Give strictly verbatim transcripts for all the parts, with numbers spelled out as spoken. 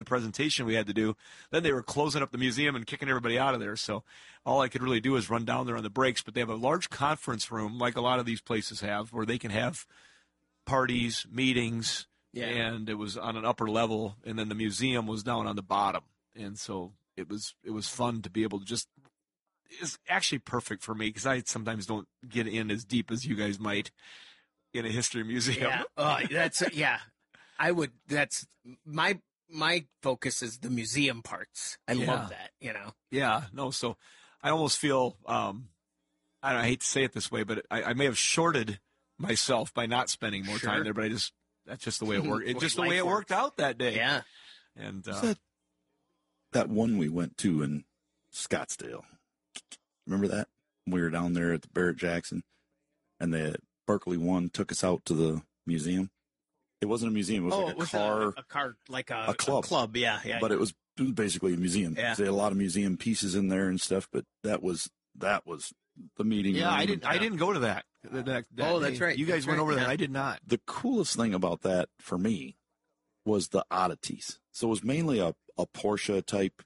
presentation we had to do. Then they were closing up the museum and kicking everybody out of there. So all I could really do is run down there on the breaks. But they have a large conference room, like a lot of these places have, where they can have parties, meetings, yeah. and it was on an upper level, and then the museum was down on the bottom. And so it was it was fun to be able to just – it's actually perfect for me because I sometimes don't get in as deep as you guys might in a history museum. Yeah, oh, that's – yeah. I would – that's – my my focus is the museum parts. I yeah. love that, you know. Yeah, no, so I almost feel um, – I don't know, I hate to say it this way, but I, I may have shorted myself by not spending more sure. time there, but I just – that's just the way it worked. It's just the way it works. worked out that day. Yeah. And uh, that, that one we went to in Scottsdale. Remember that? We were down there at the Barrett-Jackson, and the Berkeley one took us out to the museum. It wasn't a museum. It was oh, like a it was car. A, a car, like a, a club. A club, yeah. yeah but it was, it was basically a museum. Yeah. They had a lot of museum pieces in there and stuff, but that was that was the meeting. Yeah, I didn't. I didn't go to that. that, that oh, that's day. right. You guys that's went right. over yeah. there. I did not. The coolest thing about that for me was the oddities. So it was mainly a, a Porsche type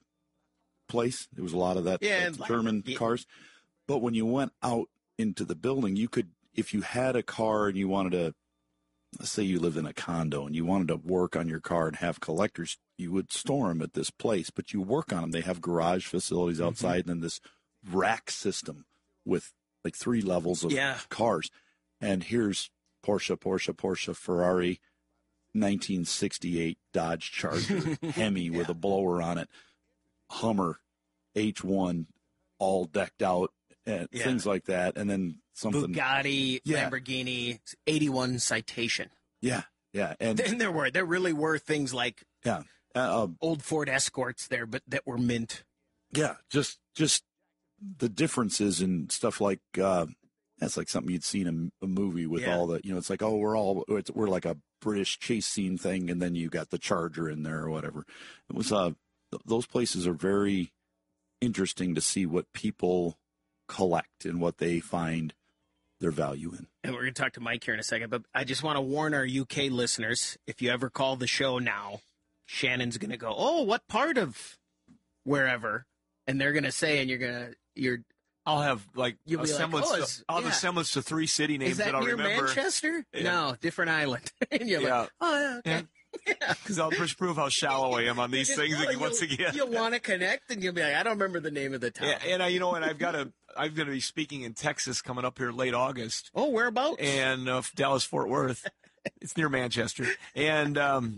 place. There was a lot of that, yeah, that German yeah. cars. But when you went out into the building, you could, if you had a car and you wanted to, let's say you lived in a condo and you wanted to work on your car and have collectors, you would store them at this place, but you work on them. They have garage facilities outside mm-hmm. and then this rack system with like three levels of yeah. cars. And here's Porsche, Porsche, Porsche, Ferrari, nineteen sixty-eight Dodge Charger, Hemi yeah. with a blower on it, Hummer, H one, all decked out, and yeah. things like that. And then something. Bugatti, yeah. Lamborghini, eighty-one Citation. Yeah, yeah. And then there were, there really were things like yeah. uh, uh, old Ford Escorts there, but that were mint. Yeah, just just the differences in stuff like, uh, that's like something you'd seen in a movie with yeah. all the, you know, it's like, oh, we're all, it's, we're like a British chase scene thing, and then you got the Charger in there or whatever. It was, uh, th- those places are very interesting to see what people collect and what they find their value in. And we're going to talk to Mike here in a second, but I just want to warn our U K listeners, if you ever call the show now, Shannon's going to go, oh, what part of wherever? And they're going to say, and you're going to, you're, I'll have like You'll a be semblance. like, oh, to, I'll have yeah. a semblance to three city names Is that, that I'll near remember. Manchester? Yeah. No, different island. And you're yeah. like, oh, yeah, okay. Because I'll just prove how shallow I am on these just, things oh, once again. You'll want to connect, and you'll be like, I don't remember the name of the town. Yeah, and I, you know, and I've got to, I'm going to be speaking in Texas coming up here late August. Oh, whereabouts? And uh, Dallas Fort Worth. It's near Manchester. And um,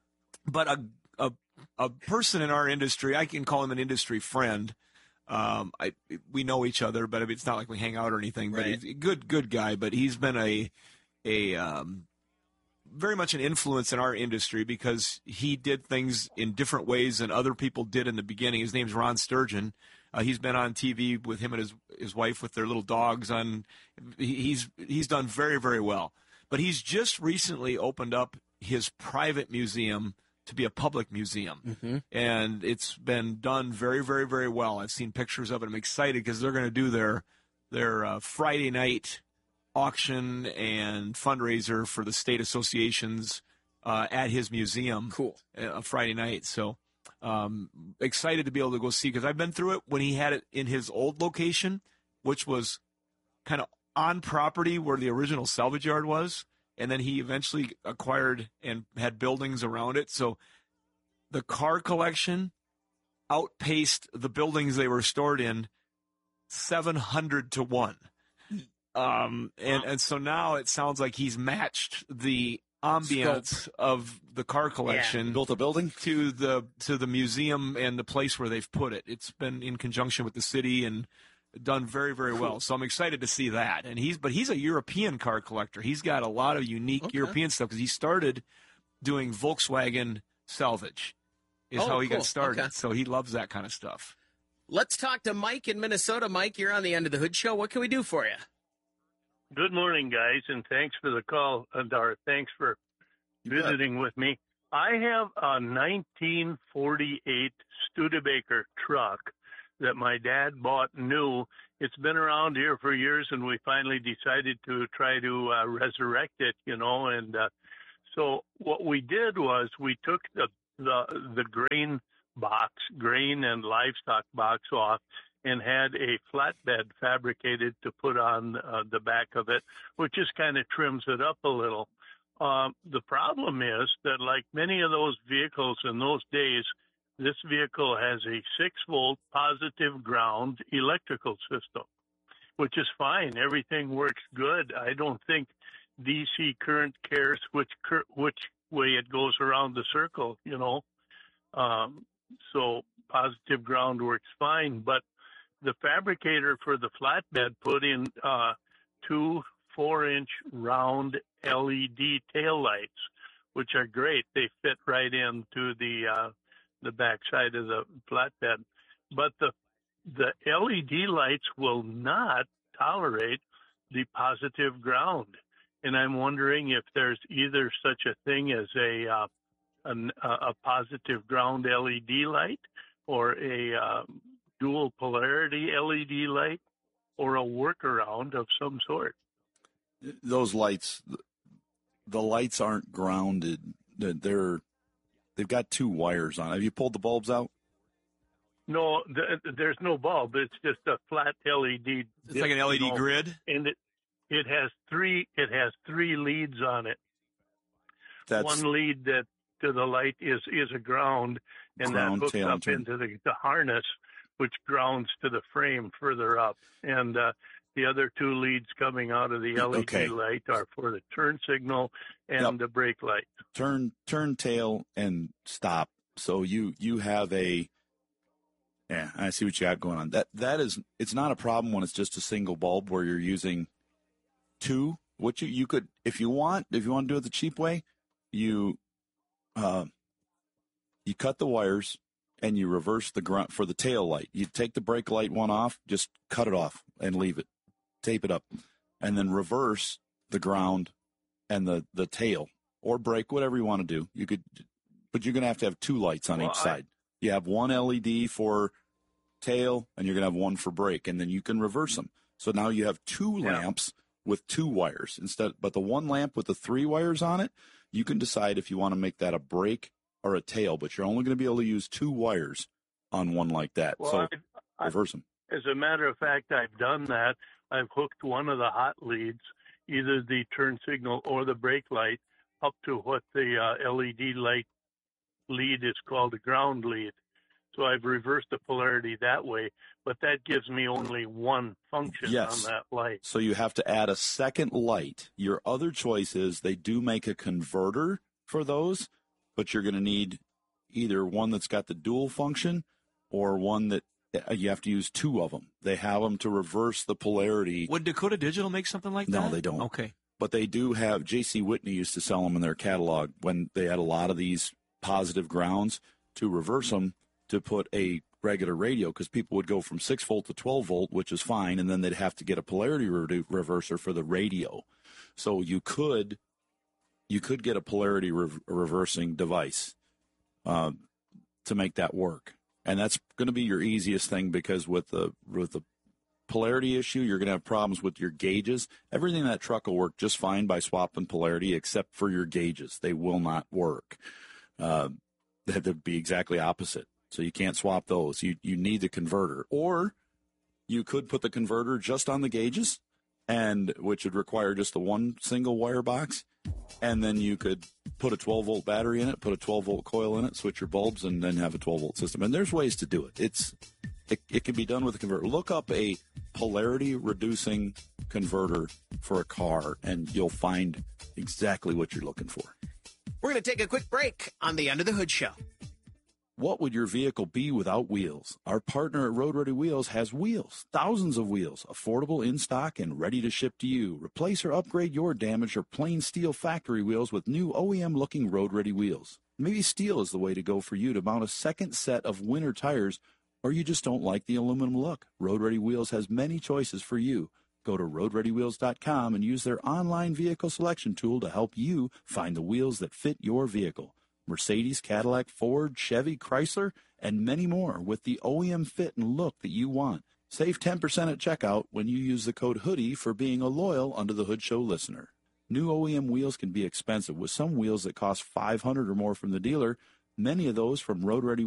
but a a a person in our industry, I can call him an industry friend. Um, I we know each other, but I mean, it's not like we hang out or anything. But right. he's a good good guy. But he's been a a um, very much an influence in our industry because he did things in different ways than other people did in the beginning. His name's Ron Sturgeon. Uh, he's been on T V with him and his his wife with their little dogs. On he's he's done very very well. But he's just recently opened up his private museum to be a public museum. Mm-hmm. And it's been done very, very, very well. I've seen pictures of it. I'm excited because they're going to do their their uh, Friday night auction and fundraiser for the state associations uh, at his museum. Cool. Uh, Friday night. So um, excited to be able to go see because I've been through it when he had it in his old location, which was kind of on property where the original salvage yard was. And then he eventually acquired and had buildings around it. So the car collection outpaced the buildings they were stored in seven hundred to one. Um, and, and so now it sounds like he's matched the ambiance Scope. of the car collection. Yeah. Built a building? To the, to the museum and the place where they've put it. It's been in conjunction with the city and done very, very well. So I'm excited to see that. And he's, but he's a European car collector. He's got a lot of unique okay. European stuff because he started doing Volkswagen salvage is oh, how he cool. got started. Okay. So he loves that kind of stuff. Let's talk to Mike in Minnesota. Mike, you're on the End of the Hood Show. What can we do for you? Good morning, guys, and thanks for the call, and our thanks for visiting with me. I have a nineteen forty-eight Studebaker truck that my dad bought new. It's been around here for years, and we finally decided to try to uh, resurrect it, you know. And uh, so what we did was we took the the the grain box, grain and livestock box off, and had a flatbed fabricated to put on uh, the back of it, which just kind of trims it up a little. Um, the problem is that, like many of those vehicles in those days, this vehicle has a six-volt positive ground electrical system, which is fine. Everything works good. I don't think D C current cares which which way it goes around the circle, you know. Um, so positive ground works fine. But the fabricator for the flatbed put in uh, two four-inch round L E D taillights, which are great. They fit right into the uh, the backside of the flatbed. But the the L E D lights will not tolerate the positive ground. And I'm wondering if there's either such a thing as a uh, an, a positive ground L E D light, or a um, dual polarity L E D light, or a workaround of some sort. Those lights, the lights aren't grounded. They're they've got two wires on. Have you pulled the bulbs out? No, th- there's no bulb. It's just a flat L E D. It's like an L E D you know, grid, and it it has three it has three leads on it. That's one lead that to the light is is a ground, and ground, that hooks tail, up and turn. into the, the harness, which grounds to the frame further up. And uh, the other two leads coming out of the L E D Okay. light are for the turn signal and Yep. the brake light. turn, turn, tail, and stop. So you you have a. Yeah, I see what you got going on. That that is, it's not a problem when it's just a single bulb where you're using two. What you you could, if you want, if you want to do it the cheap way, you uh, you cut the wires and you reverse the grunt for the tail light. You take the brake light one off, just cut it off and leave it, tape it up, and then reverse the ground and the the tail or brake, whatever you want to do. You could, but you're gonna have to have two lights on Well, each I- side. You have one L E D for tail, and you're going to have one for brake, and then you can reverse them. So now you have two Yeah. lamps with two wires instead. But the one lamp with the three wires on it, you can decide if you want to make that a brake or a tail, but you're only going to be able to use two wires on one like that. Well, so I, I, reverse them. as a matter of fact, I've done that. I've hooked one of the hot leads, either the turn signal or the brake light, up to what the uh, L E D light lead is called a ground lead. So I've reversed the polarity that way, but that gives me only one function Yes. on that light. So you have to add a second light. Your other choice is they do make a converter for those, but you're going to need either one that's got the dual function or one that uh, you have to use two of them. They have them to reverse the polarity. Would Dakota Digital make something like No, that? they don't. Okay. But they do have, J C Whitney used to sell them in their catalog when they had a lot of these positive grounds to reverse them to put a regular radio, because people would go from six volt to twelve volt, which is fine, and then they'd have to get a polarity re- reverser for the radio. So you could you could get a polarity re- reversing device uh, to make that work, and that's going to be your easiest thing, because with the with the polarity issue, you're going to have problems with your gauges. Everything in that truck will work just fine by swapping polarity, except for your gauges. They will not work. Uh, that'd be exactly opposite. So you can't swap those. You you need the converter, or you could put the converter just on the gauges, and which would require just the one single wire box, and then you could put a twelve volt battery in it, put a twelve volt coil in it, switch your bulbs, and then have a twelve volt system. And there's ways to do it. It's it, it can be done with a converter. Look up a polarity reducing converter for a car, and you'll find exactly what you're looking for. We're going to take a quick break on the Under the Hood Show. What would your vehicle be without wheels? Our partner at Road Ready Wheels has wheels, thousands of wheels, affordable in stock and ready to ship to you. Replace or upgrade your damaged or plain steel factory wheels with new O E M-looking Road Ready wheels. Maybe steel is the way to go for you to mount a second set of winter tires, or you just don't like the aluminum look. Road Ready Wheels has many choices for you. Go to road ready wheels dot com and use their online vehicle selection tool to help you find the wheels that fit your vehicle. Mercedes, Cadillac, Ford, Chevy, Chrysler, and many more with the O E M fit and look that you want. Save ten percent at checkout when you use the code HOODIE for being a loyal Under the Hood Show listener. New O E M wheels can be expensive, with some wheels that cost five hundred dollars or more from the dealer many of those from Road Ready